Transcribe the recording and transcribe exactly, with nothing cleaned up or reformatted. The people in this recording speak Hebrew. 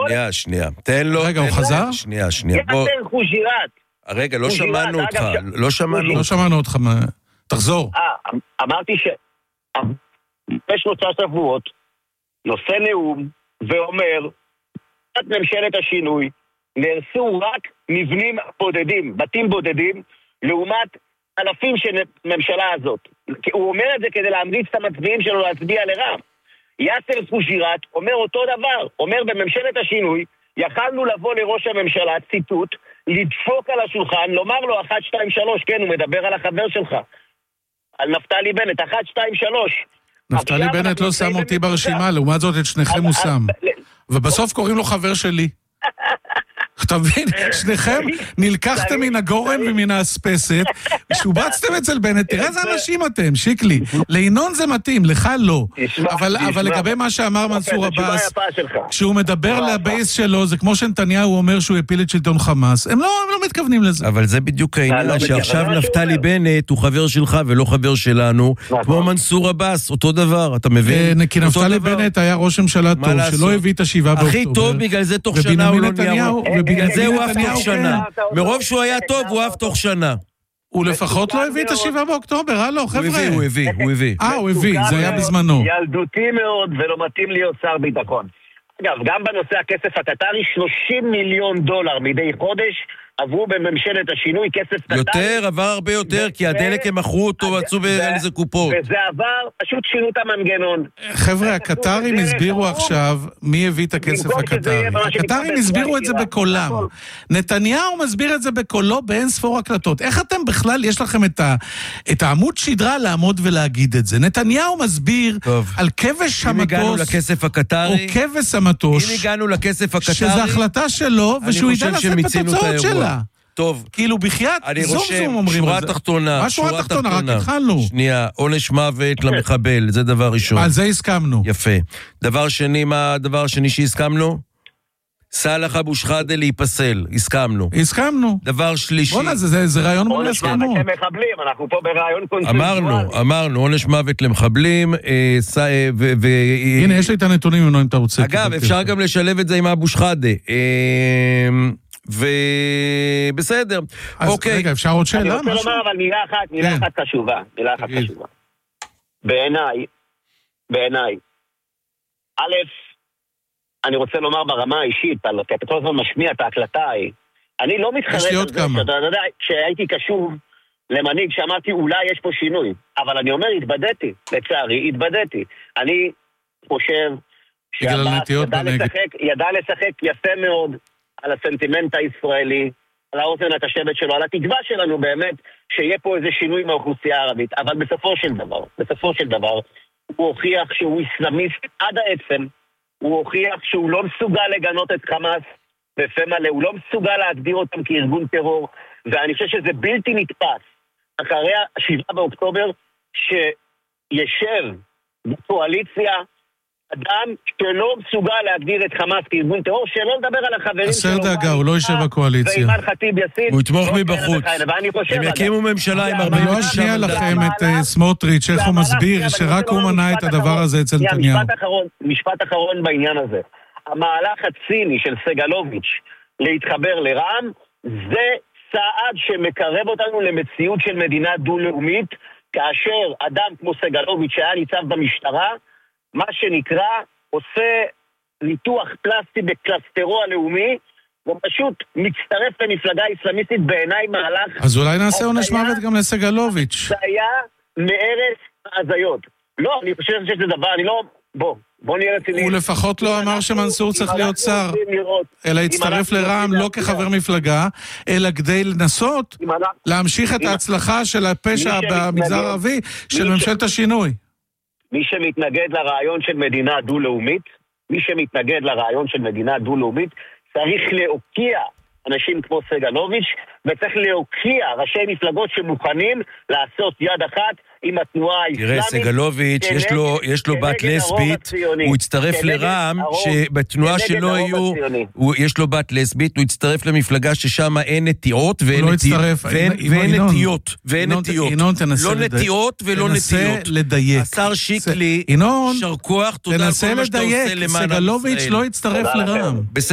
שנייה, שנייה. תן לו... רגע, הוא חזר? שנייה, שנייה. יאסר חוג'יראת. רגע, לא שמענו אותך. לא שמענו. לא שמענו אותך. תחזור. אה, אמרתי ש... יש שלושה שבועות, נושא נאום, ואומר, את ממשלת השינוי, נהרסו רק מבנים בודדים, בתים בודדים, לעומת אלפים של ממשלה הזאת. הוא אומר את זה כדי להמריץ את המצביעים שלו להצביע לרע"מ. יאסר חוג'יראת אומר אותו דבר, אומר בממשלת השינוי, יכלנו לבוא לראש הממשלה, ציטוט, לדפוק על השולחן, לומר לו אחת, שתיים, שלוש, כן, הוא מדבר על החבר שלך, על נפתלי בנט, אחת, שתיים, שלוש. נפתלי בנט לא שם אותי ברשימה, לעומת זאת את שניכם הוא שם. ובסוף קוראים לו חבר שלי. אתה מבין? שניכם נלקחתם מן הגורן ומן האספסת, שובצתם אצל בנט, תראה איזה אנשים אתם, שיקלי. לינון זה מתאים, לך לא. אבל לגבי מה שאמר מנסור עבאס, כשהוא מדבר לבייס שלו, זה כמו שנתניהו אומר שהוא הפיל את שלטון חמאס, הם לא מתכוונים לזה. אבל זה בדיוק העניין, שעכשיו נפתלי בנט הוא חבר שלך ולא חבר שלנו, כמו מנסור עבאס, אותו דבר, אתה מבין? כי נפתלי בנט היה ראש ממשלה טוב, שלא הביא את השבעה באוקטובר. הכי טוב, בגלל זה תוך שנה הוא לא נהיה בגלל זה הוא אף תוך שנה. מרוב שהוא היה טוב, הוא אף תוך שנה. הוא לפחות לא הביא את השבעה באוקטובר, הלו, חבר'ה. הוא הביא, הוא הביא, הוא הביא. אה, הוא הביא, זה היה בזמנו. ילדותי מאוד, ולא מתאים להיות שר ביטחון. אגב, גם בנושא הכסף הקטרי, שלושים מיליון דולר מדי חודש, עברו בממשלת השינוי, כסף קטרי. יותר, עבר הרבה יותר, כי הדלק הם מכרו אותו ועצו באיזה קופות. וזה עבר, פשוט שינו את המנגנון. חבר'ה, הקטרים הסבירו עכשיו מי הביא את הכסף הקטרי. הקטרים הסבירו את זה בקולם. נתניהו מסביר את זה בקולו באין ספור הקלטות. איך אתם בכלל, יש לכם את העמוד שדרה לעמוד ולהגיד את זה? נתניהו מסביר על כבש המטוס, או כבש המטוש, אם הגענו לכסף הקטרי, שזו החלטה שלו, ושהוא ידע לשאת בתוצאות שלה. טוב. כאילו בחייאת, זום זום אומרים שורה תחתונה. מה שורה תחתונה? רק התחלנו. שנייה, עונש מוות למחבל, זה דבר ראשון. על זה הסכמנו. יפה. דבר שני, מה הדבר השני שהסכמנו? סלאח אבו שחאדה להיפסל, הסכמנו. הסכמנו. דבר שלישי. בוא'נה, זה רעיון מול הסכמות. עונש מוות למחבלים, אנחנו פה ברעיון קונסנזואלי. אמרנו, אמרנו, עונש מוות למחבלים, הנה, יש לי את הנתונים, אם אתה רוצה. אגב, אפשר גם לשלב את זה עם אבו שחאדה. ובסדר. אוקיי. רגע, אפשר עוד שאלה? אני רוצה לומר, אבל מילה אחת, מילה אחת חשובה. מילה אחת חשובה. בעיניי, בעיניי, א', אני רוצה לומר ברמה האישית, כי אתה כל הזמן משמיע את ההקלטה ההיא. אני לא מתחרט על זה, שאתה יודע, כשהייתי קשוב למנהיג שאמרתי, אולי יש פה שינוי. אבל אני אומר, התבדתי, לצערי, התבדתי. אני חושב שהבאס ידע לשחק, ידע לשחק יפה מאוד על הסנטימנט הישראלי, על האוזן הקשבת שלו, על התקווה שלנו באמת, שיהיה פה איזה שינוי מהאוכלוסייה הערבית. אבל בסופו של דבר, בסופו של דבר, הוא הוכיח שהוא איסלאמיסט עד העצם, הוא הוכיח שהוא לא מסוגל לגנות את חמאס בפה מלא, הוא לא מסוגל להגדיר אותם כארגון טרור, ואני חושב שזה בלתי נתפס, אחרי השבעה באוקטובר, שישב בקואליציה אדם שלא מסוגל להגדיר את חמאס כארגון טרור, שלא לדבר על החברים שלו. הסר דאגה, הוא לא יושב בקואליציה. ואימן חטיב יאסין. הוא יתמוך מבחוץ. הם יקימו ממשלה עם ארבעים ותשע. לא אשמיע לכם את סמוטריץ', איך הוא מסביר שרק הוא מנע את הדבר הזה אצל נתניהו. משפט אחרון בעניין הזה. המהלך הציני של סגלוביץ' להתחבר לרע"מ, זה צעד שמקרב אותנו למציאות של מדינה דו-לאומית, כאשר אדם כמו סגלוביץ' שהיה ניצב במשטרה, מה שנקרא, עושה ניתוח פלסטי בקלסטרו הלאומי, ופשוט מצטרף למפלגה אסלאמיסטית בעיניי מהלך... אז אולי נעשה עונש מוות גם לסגלוביץ'. זה היה מארץ הזיות. לא, אני חושב שזה דבר, אני לא... בוא, בוא נראה רציני. הוא לפחות לא אמר שמנסור צריך להיות שר, אלא הצטרף לרע"מ לא כחבר מפלגה, אלא כדי לנסות להמשיך את ההצלחה של הפשע במגזר הערבי של ממשלת השינוי. מי שמתנגד לרעיון של מדינה דו-לאומית, מי שמתנגד לרעיון של מדינה דו-לאומית, צריך להוקיע אנשים כמו סגלוביץ', וצריך להוקיע ראשי מפלגות שמוכנים לעשות יד אחת עם התנועה האסלאמית. תראה, סגלוביץ', יש לו, יש לו בת לסבית, הוא הצטרף לרע"מ, שבתנועה שלו יהיו, יש לו בת לסבית, הוא הצטרף למפלגה ששם אין נטיעות, ואין נטיות, ואין נטיות. לא נטיעות ולא נטיות. תנסה לדייק. השר שיקלי, שר כוח, תודה על כל מה שאתה עושה למען ישראל. סגלוביץ' לא הצטרף לרע"מ.